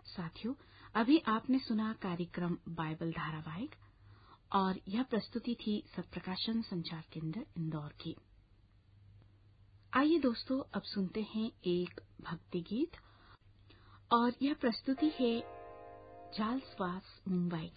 साथियों, अभी आपने सुना कार्यक्रम बाइबल धारावाहिक और यह प्रस्तुति थी सत्प्रकाशन संचार केंद्र इंदौर की। आइए दोस्तों, अब सुनते हैं एक भक्ति गीत और यह प्रस्तुति है चार्ल्स वास मुंबई की।